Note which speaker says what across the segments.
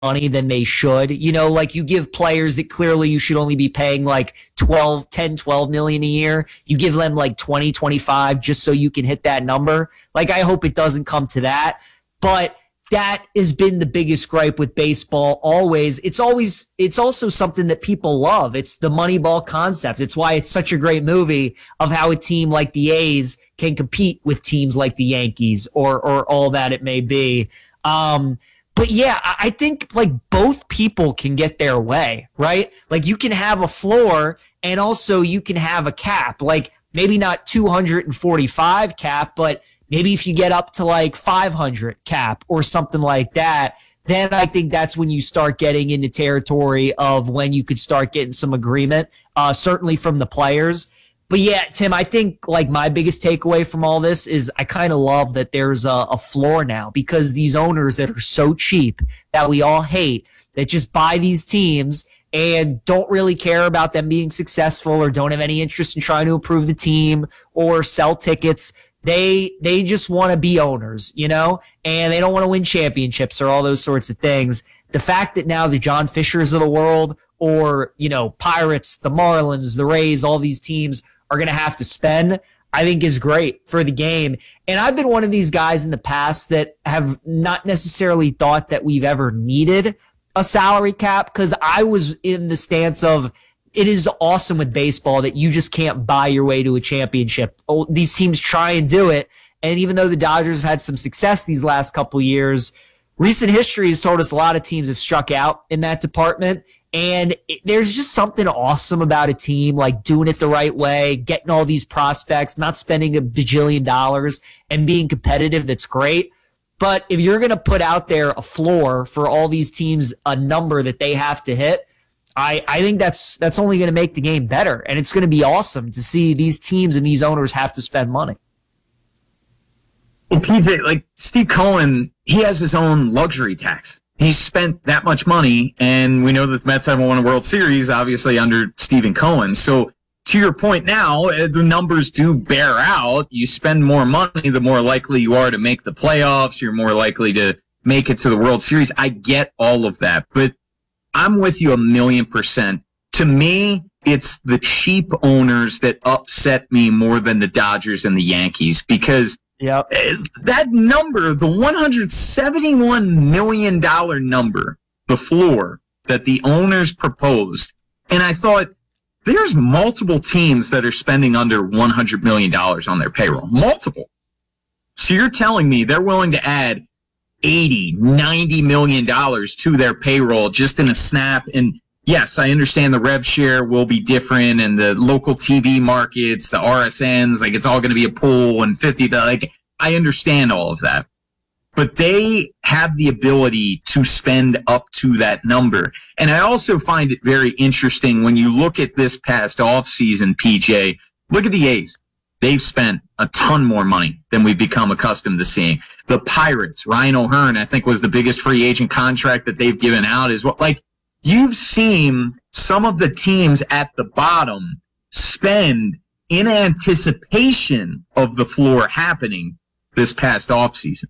Speaker 1: money than they should. Like you give players that clearly you should only be paying like 12 million a year. You give them like 20, 25 just so you can hit that number. Like I hope it doesn't come to that. But that has been the biggest gripe with baseball always. It's also something that people love. It's the Moneyball concept. It's why it's such a great movie of how a team like the A's can compete with teams like the Yankees or all that it may be. But yeah, I think like both people can get their way, right? Like you can have a floor and also you can have a cap. Like maybe not 245 cap, but maybe if you get up to like 500 cap or something like that, then I think that's when you start getting into territory of when you could start getting some agreement, certainly from the players. But yeah, Tim, I think like my biggest takeaway from all this is I kind of love that there's a floor now, because these owners that are so cheap that we all hate, that just buy these teams and don't really care about them being successful or don't have any interest in trying to improve the team or sell tickets. They just want to be owners, and they don't want to win championships or all those sorts of things. The fact that now the John Fishers of the world or, Pirates, the Marlins, the Rays, all these teams are going to have to spend, I think is great for the game. And I've been one of these guys in the past that have not necessarily thought that we've ever needed a salary cap, because I was in the stance of it is awesome with baseball that you just can't buy your way to a championship. These teams try and do it. And even though the Dodgers have had some success these last couple of years, recent history has told us a lot of teams have struck out in that department. And there's just something awesome about a team like doing it the right way, getting all these prospects, not spending a bajillion dollars and being competitive. That's great. But if you're going to put out there a floor for all these teams, a number that they have to hit, I think that's only going to make the game better. And it's going to be awesome to see these teams and these owners have to spend money.
Speaker 2: Well, PJ, like Steve Cohen, he has his own luxury tax. He's spent that much money, and we know that the Mets haven't won a World Series, obviously, under Stephen Cohen. So to your point now, the numbers do bear out. You spend more money, the more likely you are to make the playoffs. You're more likely to make it to the World Series. I get all of that, but I'm with you 1,000,000%. To me, it's the cheap owners that upset me more than the Dodgers and the Yankees, because that number, the $171 million number, the floor that the owners proposed, and I thought, there's multiple teams that are spending under $100 million on their payroll. Multiple. So you're telling me they're willing to add $80, $90 million to their payroll just in a snap. And yes, I understand the rev share will be different and the local TV markets, the RSNs, like it's all going to be a pool and 50, like I understand all of that. But they have the ability to spend up to that number. And I also find it very interesting when you look at this past offseason, PJ, look at the A's. They've spent a ton more money than we've become accustomed to seeing. The Pirates, Ryan O'Hearn, I think was the biggest free agent contract that they've given out as well. Like, you've seen some of the teams at the bottom spend in anticipation of the floor happening this past offseason.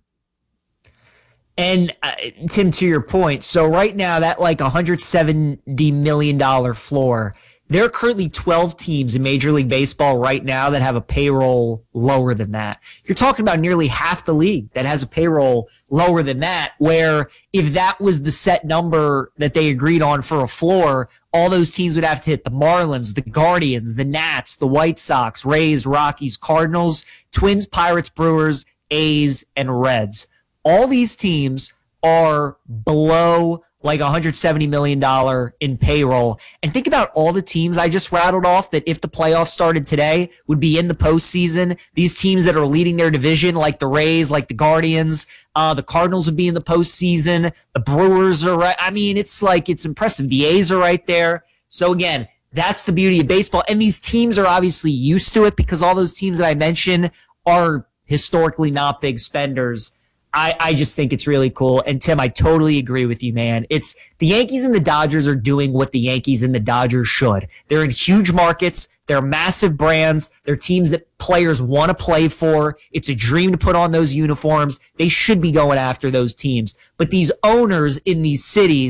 Speaker 1: And Tim, to your point, so right now that like $170 million floor, there are currently 12 teams in Major League Baseball right now that have a payroll lower than that. You're talking about nearly half the league that has a payroll lower than that, where if that was the set number that they agreed on for a floor, all those teams would have to hit the Marlins, the Guardians, the Nats, the White Sox, Rays, Rockies, Cardinals, Twins, Pirates, Brewers, A's, and Reds. All these teams are below like $170 million in payroll. And think about all the teams I just rattled off that if the playoffs started today would be in the postseason. These teams that are leading their division, like the Rays, like the Guardians, the Cardinals would be in the postseason. The Brewers are right. I mean, it's impressive. The A's are right there. So again, that's the beauty of baseball. And these teams are obviously used to it because all those teams that I mentioned are historically not big spenders. I just think it's really cool. And Tim, I totally agree with you, man. It's the Yankees and the Dodgers are doing what the Yankees and the Dodgers should. They're in huge markets. They're massive brands. They're teams that players want to play for. It's a dream to put on those uniforms. They should be going after those teams. But these owners in these cities,